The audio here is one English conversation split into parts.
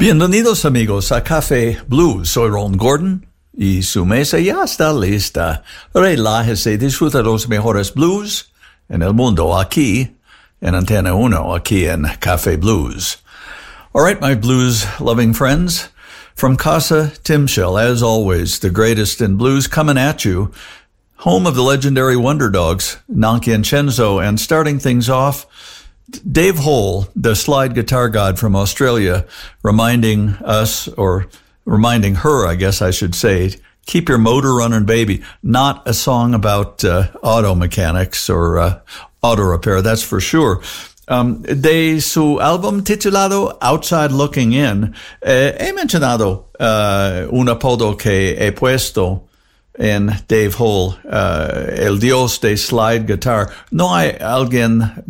Bienvenidos amigos a Café Blues. Soy Ron Gordon y su mesa ya está lista. Relájese, disfruta los mejores blues en el mundo aquí en Antena 1, aquí en Café Blues. All right, my blues-loving friends, from Casa Timshel, as always, the greatest in blues coming at you, home of the legendary Wonder Dogs, Nanki and Chenzo, and starting things off, Dave Hole, the slide guitar god from Australia, reminding us, or reminding her, I guess I should say, keep your motor running, baby. Not a song about auto mechanics or auto repair, that's for sure. De su álbum titulado Outside Looking In, he mencionado un apodo que he puesto en Dave Hole, el dios de slide guitar. No hay alguien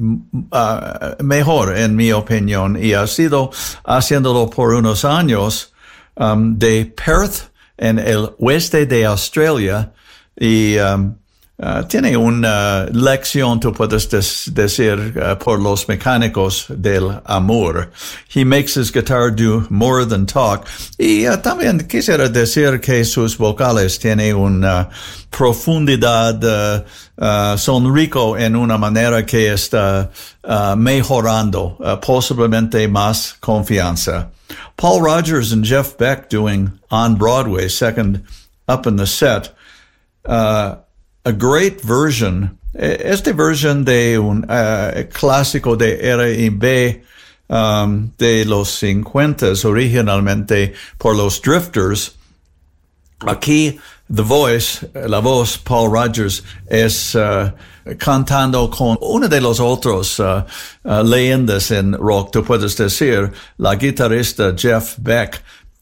mejor, en mi opinión, y ha sido haciéndolo por unos años, de Perth, en el oeste de Australia, y tiene una lección, tú puedes decir, por los mecánicos del amor. He makes his guitar do more than talk. Y también quisiera decir que sus vocales tienen una profundidad, son rico en una manera que está mejorando, posiblemente más confianza. Paul Rodgers and Jeff Beck doing On Broadway, second up in the set. A great version, esta version de un clásico de R&B de los 50s, originalmente por los Drifters. Aquí, la voz, Paul Rodgers, es cantando con uno de los otros leyendas en rock, tú puedes decir, la guitarrista Jeff Beck.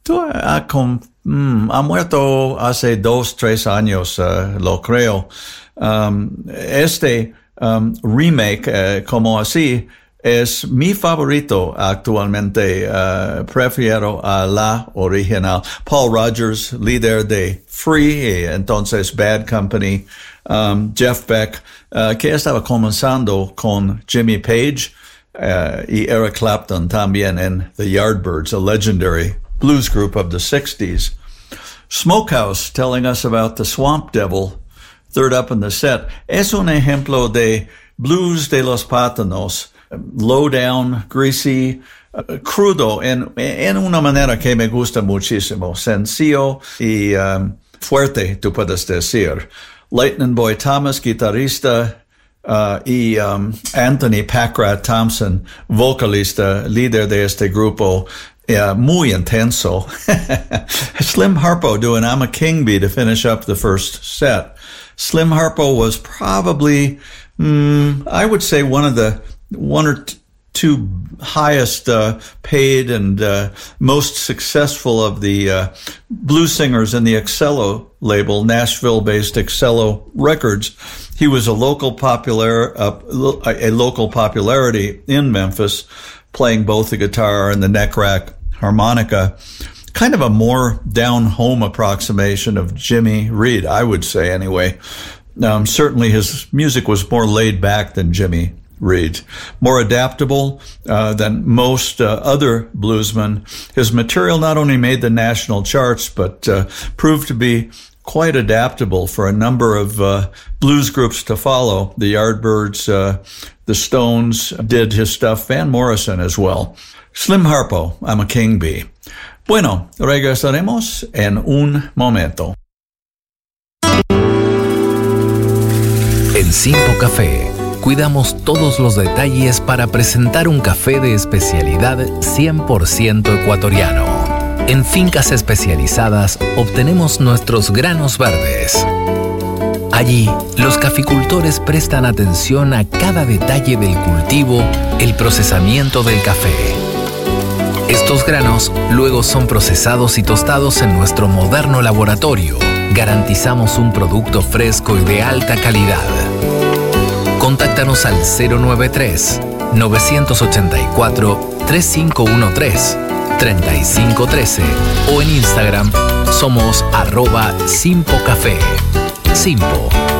Ha muerto hace 2-3 años, lo creo. Remake, como así, es mi favorito actualmente. Prefiero a la original. Paul Rodgers, líder de Free, entonces Bad Company. Jeff Beck, que estaba comenzando con Jimmy Page, y Eric Clapton también en The Yardbirds, a legendary blues group of the 60s. Smokehouse telling us about the Swamp Devil, third up in the set. Es un ejemplo de blues de los pátanos, low down, greasy, crudo, en una manera que me gusta muchísimo, sencillo y fuerte, tú puedes decir. Lightning Boy Thomas, guitarrista, y Anthony Packrat Thompson, vocalista, líder de este grupo, muy intenso. Slim Harpo doing I'm a King Bee to finish up the first set. Slim Harpo was probably, I would say, one or two highest paid and most successful of the blues singers in the Excello label, Nashville-based Excello Records. He was a local popularity in Memphis, playing both the guitar and the neck rack harmonica. Kind of a more down-home approximation of Jimmy Reed, I would say anyway. Certainly his music was more laid back than Jimmy Reed. More adaptable than most other bluesmen. His material not only made the national charts, but proved to be quite adaptable for a number of blues groups to follow. The Yardbirds, the Stones did his stuff, Van Morrison as well. Slim Harpo, I'm a King Bee. Bueno, regresaremos en un momento. En Simpo Café, cuidamos todos los detalles para presentar un café de especialidad 100% ecuatoriano. En fincas especializadas obtenemos nuestros granos verdes. Allí, los caficultores prestan atención a cada detalle del cultivo, el procesamiento del café. Estos granos luego son procesados y tostados en nuestro moderno laboratorio. Garantizamos un producto fresco y de alta calidad. Contáctanos al 093-984-3513-3513 o en Instagram somos @simpocafé. Simpo,